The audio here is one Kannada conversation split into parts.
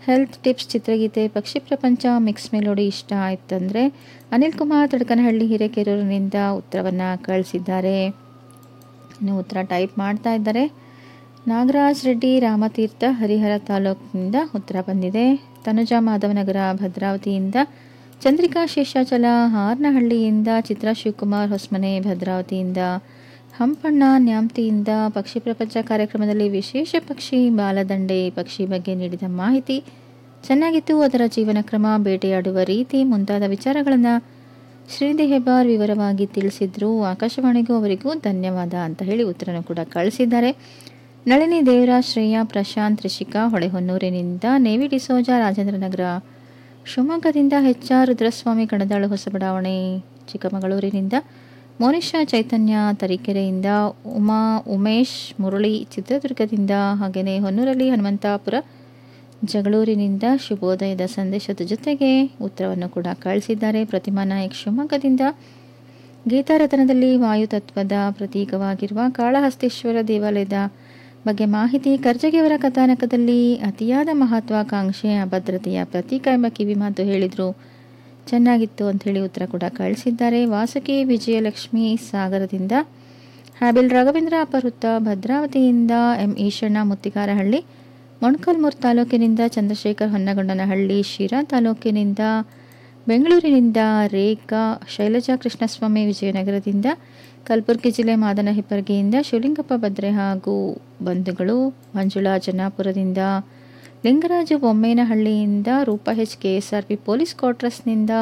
ಹೆಲ್ತ್ ಟಿಪ್ಸ್ ಚಿತ್ರಗೀತೆ ಪಕ್ಷಿ ಪ್ರಪಂಚ ಮಿಕ್ಸ್ ಮೆಲೋಡಿ ಇಷ್ಟ ಆಯ್ತಂದರೆ ಅನಿಲ್ ಕುಮಾರ್ ತಡಕನಹಳ್ಳಿ ಹಿರೇಕೆರೂರಿನಿಂದ ಉತ್ತರವನ್ನು ಕಳಿಸಿದ್ದಾರೆ. ಇನ್ನು ಉತ್ತರ ಟೈಪ್ ಮಾಡ್ತಾ ಇದ್ದಾರೆ. ನಾಗರಾಜ್ ರೆಡ್ಡಿ ರಾಮತೀರ್ಥ ಹರಿಹರ ತಾಲೂಕಿನಿಂದ ಉತ್ತರ ಬಂದಿದೆ. ತನುಜಾ ಮಾಧವನಗರ ಭದ್ರಾವತಿಯಿಂದ, ಚಂದ್ರಿಕಾ ಶೇಷಾಚಲ ಹಾರನಹಳ್ಳಿಯಿಂದ, ಚಿತ್ರಾ ಶಿವಕುಮಾರ್ ಹೊಸಮನೆ ಭದ್ರಾವತಿಯಿಂದ, ಹಂಪಣ್ಣ ನ್ಯಾಮ್ತಿಯಿಂದ ಪಕ್ಷಿ ಪ್ರಪಂಚ ಕಾರ್ಯಕ್ರಮದಲ್ಲಿ ವಿಶೇಷ ಪಕ್ಷಿ ಬಾಲದಂಡೆ ಪಕ್ಷಿ ಬಗ್ಗೆ ನೀಡಿದ ಮಾಹಿತಿ ಚೆನ್ನಾಗಿತ್ತು. ಅದರ ಜೀವನ ಕ್ರಮ, ಬೇಟೆಯಾಡುವ ರೀತಿ ಮುಂತಾದ ವಿಚಾರಗಳನ್ನು ಶ್ರೀನಿಧಿ ಹೆಬ್ಬಾರ್ ವಿವರವಾಗಿ ತಿಳಿಸಿದ್ರು. ಆಕಾಶವಾಣಿಗೂ ಅವರಿಗೂ ಧನ್ಯವಾದ ಅಂತ ಹೇಳಿ ಉತ್ತರನೂ ಕೂಡ ಕಳಿಸಿದ್ದಾರೆ. ನಳಿನಿ ದೇವರಾಜ್, ಶ್ರೇಯಾ, ಪ್ರಶಾಂತ್, ರಿಷಿಕಾ ಹೊಳೆಹೊನ್ನೂರಿನಿಂದ, ನೇವಿ ಡಿಸೋಜ ರಾಜೇಂದ್ರನಗರ ಶಿವಮೊಗ್ಗದಿಂದ, HR ರುದ್ರಸ್ವಾಮಿ ಕಣದಾಳು ಹೊಸಬಡಾವಣೆ ಚಿಕ್ಕಮಗಳೂರಿನಿಂದ, ಮೋನಿಶಾ ಚೈತನ್ಯ ತರೀಕೆರೆಯಿಂದ, ಉಮೇಶ್ ಮುರಳಿ ಚಿತ್ರದುರ್ಗದಿಂದ, ಹಾಗೆಯೇ ಹೊನ್ನೂರಲ್ಲಿ ಹನುಮಂತಾಪುರ ಜಗಳೂರಿನಿಂದ ಶುಭೋದಯದ ಸಂದೇಶದ ಜೊತೆಗೆ ಉತ್ತರವನ್ನು ಕೂಡ ಕಳಿಸಿದ್ದಾರೆ. ಪ್ರತಿಮಾ ನಾಯಕ್ ಶಿವಮೊಗ್ಗದಿಂದ, ಗೀತಾರತನದಲ್ಲಿ ವಾಯುತತ್ವದ ಪ್ರತೀಕವಾಗಿರುವ ಕಾಳಹಸ್ತೇಶ್ವರ ದೇವಾಲಯದ ಬಗ್ಗೆ ಮಾಹಿತಿ, ಕರ್ಜಗಿಯವರ ಕಥಾನಕದಲ್ಲಿ ಅತಿಯಾದ ಮಹತ್ವಾಕಾಂಕ್ಷೆ ಅಭದ್ರತೆಯ ಪ್ರತೀಕ ಎಂಬ ಕಿವಿಮಾತು ಹೇಳಿದರು, ಚೆನ್ನಾಗಿತ್ತು ಅಂಥೇಳಿ ಉತ್ತರ ಕೂಡ ಕಳಿಸಿದ್ದಾರೆ. ವಾಸುಕಿ ವಿಜಯಲಕ್ಷ್ಮಿ ಸಾಗರದಿಂದ, ಹ್ಯಾಬಿಲ್ ರಾಘವೇಂದ್ರ ಅಪಹೃತ ಭದ್ರಾವತಿಯಿಂದ, ಈಶಣ್ಣ ಮುತ್ತಿಗಾರಹಳ್ಳಿ ಮೊಣಕಲ್ಮೂರು ತಾಲೂಕಿನಿಂದ, ಚಂದ್ರಶೇಖರ್ ಹೊನ್ನಗೊಂಡನಹಳ್ಳಿ ಶಿರಾ ತಾಲೂಕಿನಿಂದ, ಬೆಂಗಳೂರಿನಿಂದ ರೇಖಾ, ಶೈಲಜಾ ಕೃಷ್ಣಸ್ವಾಮಿ ವಿಜಯನಗರದಿಂದ, ಕಲಬುರಗಿ ಜಿಲ್ಲೆ ಮಾದನ ಹಿಪ್ಪರಗಿಯಿಂದ ಶಿವಲಿಂಗಪ್ಪ ಭದ್ರೆ ಹಾಗೂ ಬಂಧುಗಳು, ಮಂಜುಳಾ ಜನ್ನಾಪುರದಿಂದ, ಲಿಂಗರಾಜು ಬೊಮ್ಮೇನಹಳ್ಳಿಯಿಂದ, ರೂಪಾ KSRP ಪೊಲೀಸ್ ಕ್ವಾರ್ಟರ್ಸ್ನಿಂದ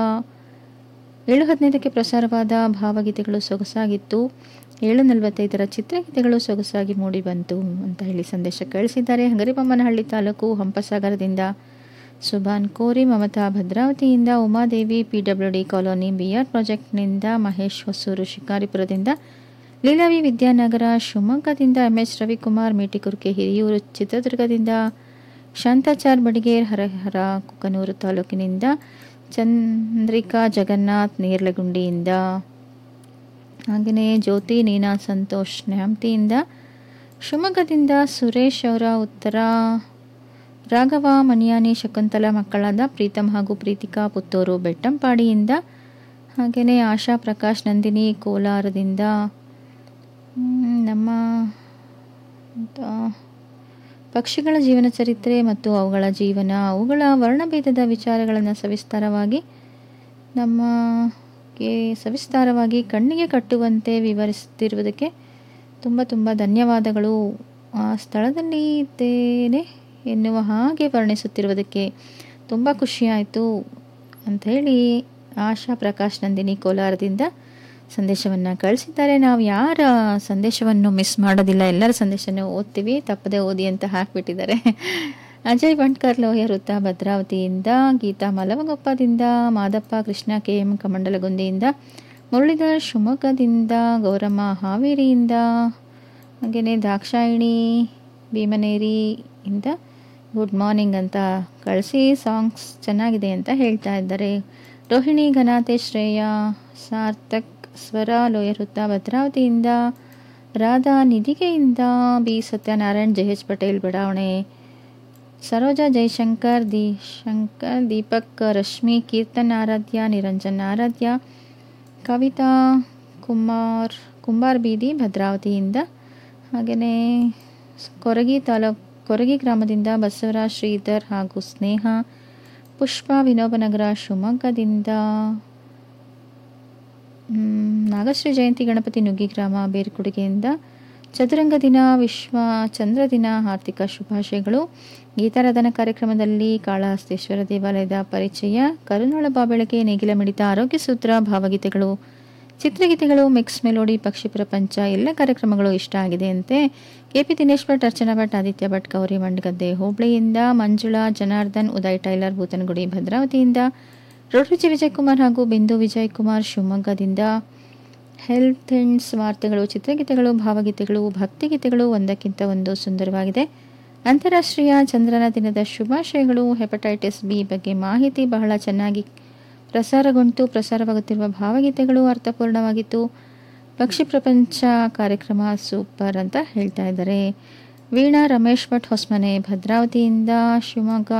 7:15ಕ್ಕೆ ಪ್ರಸಾರವಾದ ಭಾವಗೀತೆಗಳು ಸೊಗಸಾಗಿತ್ತು, 7:45 ಚಿತ್ರಗೀತೆಗಳು ಸೊಗಸಾಗಿ ಮೂಡಿಬಂತು ಅಂತ ಹೇಳಿ ಸಂದೇಶ ಕಳಿಸಿದ್ದಾರೆ. ಹಂಗರಿಬೊಮ್ಮನಹಳ್ಳಿ ತಾಲೂಕು ಹಂಪಸಾಗರದಿಂದ ಸುಭಾನ್ ಕೋರಿ, ಮಮತಾ ಭದ್ರಾವತಿಯಿಂದ, Umadevi PWD colony BR ಪ್ರಾಜೆಕ್ಟ್ನಿಂದ, Mahesh Hosur ಶಿಕಾರಿಪುರದಿಂದ, ಲೀಲಾವಿ Vidyanagar ಶಿವಮೊಗ್ಗದಿಂದ, MS ರವಿಕುಮಾರ್ ಮೇಟಿಕುರ್ಕೆ ಹಿರಿಯೂರು ಚಿತ್ರದುರ್ಗದಿಂದ, ಶಾಂತಾಚಾರ್ ಬಡಿಗೇರ್ ಹರಹರ ಕುಕನೂರು ತಾಲೂಕಿನಿಂದ, ಚಂದ್ರಿಕಾ ಜಗನ್ನಾಥ್ ನೇರ್ಲಗುಂಡಿಯಿಂದ, ಹಾಗೆಯೇ ಜ್ಯೋತಿ ನೀನಾ ಸಂತೋಷ್ ನ್ಯಾಮ್ತಿಯಿಂದ, ಶಿವಮೊಗ್ಗದಿಂದ ಸುರೇಶ್ ಅವರ ಉತ್ತರ, ರಾಘವ ಮನಿಯಾನಿ ಶಕುಂತಲ ಮಕ್ಕಳಾದ ಪ್ರೀತಮ್ ಹಾಗೂ ಪ್ರೀತಿಕಾ ಪುತ್ತೂರು ಬೆಟ್ಟಂಪಾಡಿಯಿಂದ, ಹಾಗೆಯೇ ಆಶಾ ಪ್ರಕಾಶ್ ನಂದಿನಿ ಕೋಲಾರದಿಂದ, ನಮ್ಮ ಪಕ್ಷಿಗಳ ಜೀವನ ಚರಿತ್ರೆ ಮತ್ತು ಅವುಗಳ ಜೀವನ, ಅವುಗಳ ವರ್ಣಭೇದದ ವಿಚಾರಗಳನ್ನು ಸವಿಸ್ತಾರವಾಗಿ ಕಣ್ಣಿಗೆ ಕಟ್ಟುವಂತೆ ವಿವರಿಸುತ್ತಿರುವುದಕ್ಕೆ ತುಂಬ ಧನ್ಯವಾದಗಳು. ಆ ಸ್ಥಳದಲ್ಲಿ ಇದ್ದೇನೆ ಎನ್ನುವ ಹಾಗೆ ವರ್ಣಿಸುತ್ತಿರುವುದಕ್ಕೆ ತುಂಬ ಖುಷಿಯಾಯಿತು ಅಂಥೇಳಿ ಆಶಾ ಪ್ರಕಾಶ್ ನಂದಿನಿ ಕೋಲಾರದಿಂದ ಸಂದೇಶವನ್ನು ಕಳಿಸಿದ್ದಾರೆ. ನಾವು ಯಾರ ಸಂದೇಶವನ್ನು ಮಿಸ್ ಮಾಡೋದಿಲ್ಲ, ಎಲ್ಲರ ಸಂದೇಶನೂ ಓದ್ತೀವಿ, ತಪ್ಪದೆ ಓದಿ ಅಂತ ಹಾಕಿಬಿಟ್ಟಿದ್ದಾರೆ. ಅಜಯ್ ಬಂಟ್ಕರ್ ಲೋಹ್ಯ ಭದ್ರಾವತಿಯಿಂದ, ಗೀತಾ ಮಲವಗೊಪ್ಪದಿಂದ, ಮಾದಪ್ಪ ಕೃಷ್ಣ KM ಕಮಂಡಲಗುಂದಿಯಿಂದ, ಮುರಳೀಧರ್ ಶಿವಮೊಗ್ಗದಿಂದ, ಗೌರಮ್ಮ ಹಾವೇರಿಯಿಂದ, ಹಾಗೆಯೇ ದಾಕ್ಷಾಯಿಣಿ ಭೀಮನೇರಿಯಿಂದ ಗುಡ್ ಮಾರ್ನಿಂಗ್ ಅಂತ ಕಳಿಸಿ ಸಾಂಗ್ಸ್ ಚೆನ್ನಾಗಿದೆ ಅಂತ ಹೇಳ್ತಾ ಇದ್ದಾರೆ. ರೋಹಿಣಿ ಘನಾತೆ ಶ್ರೇಯಾ ಸಾರ್ಥಕ್ ಸ್ವರ ಲೋಯರುತ್ತ ಭದ್ರಾವತಿಯಿಂದ, ರಾಧಾ ನಿಧಿಗೆಯಿಂದ, B ಸತ್ಯನಾರಾಯಣ್ JH ಪಟೇಲ್ ಬಡಾವಣೆ, ಸರೋಜಾ ಜಯಶಂಕರ್ ದೀಪಕ್ ರಶ್ಮಿ ಕೀರ್ತನ್ ಆರಾಧ್ಯ ನಿರಂಜನ್ ಆರಾಧ್ಯ, ಕವಿತಾ ಕುಂಬಾರ್ ಬೀದಿ ಭದ್ರಾವತಿಯಿಂದ, ಹಾಗೆಯೇ ಕೊರಗಿ ಗ್ರಾಮದಿಂದ ಬಸವರಾಜ್ ಶ್ರೀಧರ್ ಹಾಗೂ ಸ್ನೇಹ, ಪುಷ್ಪ ವಿನೋಬನಗರ ಶಿವಮೊಗ್ಗದಿಂದ, ನಾಗಶ್ರೀ ಜಯಂತಿ ಗಣಪತಿ ನುಗ್ಗಿ ಗ್ರಾಮ ಬೇರ್ಕುಡುಗೆಯಿಂದ, ಚದುರಂಗ ದಿನ ವಿಶ್ವ ಚಂದ್ರ ದಿನ ಹಾರ್ದಿಕ ಶುಭಾಶಯಗಳು. ಗೀತಾರಾಧನ ಕಾರ್ಯಕ್ರಮದಲ್ಲಿ ಕಾಳಹಸ್ತೇಶ್ವರ ದೇವಾಲಯದ ಪರಿಚಯ, ಕರುನಾಳ ಬಾಬೆಳಕೆ, ನೇಗಿಲ ಮಿಡಿತ, ಆರೋಗ್ಯ ಸೂತ್ರ, ಭಾವಗೀತೆಗಳು, ಚಿತ್ರಗೀತೆಗಳು, ಮಿಕ್ಸ್ ಮೆಲೋಡಿ, ಪಕ್ಷಿ ಪ್ರಪಂಚ ಎಲ್ಲ ಕಾರ್ಯಕ್ರಮಗಳು ಇಷ್ಟ ಆಗಿದೆ ಅಂತೆ. KP ದಿನೇಶ್ ಭಟ್, ಅರ್ಚನಾ ಭಟ್, ಆದಿತ್ಯ ಭಟ್ ಗೌರಿ ಮಂಡಗದ್ದೆ ಹೋಬಳಿಯಿಂದ, ಮಂಜುಳಾ ಜನಾರ್ದನ್, ಉದಯ್ ಟೈಲರ್ ಬೂತನಗುಡಿ ಭದ್ರಾವತಿಯಿಂದ, ರೋಟರಿಜಿ ವಿಜಯಕುಮಾರ್ ಹಾಗೂ ಬಿಂದು ವಿಜಯಕುಮಾರ್ ಶಿವಮೊಗ್ಗದಿಂದ, ಹೆಲ್ತ್ ಹಿಂಡ್ಸ್ ವಾರ್ತೆಗಳು, ಚಿತ್ರಗೀತೆಗಳು, ಭಾವಗೀತೆಗಳು, ಭಕ್ತಿಗೀತೆಗಳು ಒಂದಕ್ಕಿಂತ ಒಂದು ಸುಂದರವಾಗಿದೆ. ಅಂತಾರಾಷ್ಟ್ರೀಯ ಚಂದ್ರನ ದಿನದ ಶುಭಾಶಯಗಳು. ಹೆಪಟೈಟಿಸ್ B ಬಗ್ಗೆ ಮಾಹಿತಿ ಬಹಳ ಚೆನ್ನಾಗಿ ಪ್ರಸಾರವಾಗುತ್ತಿರುವ ಭಾವಗೀತೆಗಳು ಅರ್ಥಪೂರ್ಣವಾಗಿತ್ತು. ಪಕ್ಷಿ ಪ್ರಪಂಚ ಕಾರ್ಯಕ್ರಮ ಸೂಪರ್ ಅಂತ ಹೇಳ್ತಾ ಇದ್ದಾರೆ. ವೀಣಾ ರಮೇಶ್ ಭಟ್ ಹೊಸಮನೆ ಭದ್ರಾವತಿಯಿಂದ, ಶಿವಮೊಗ್ಗ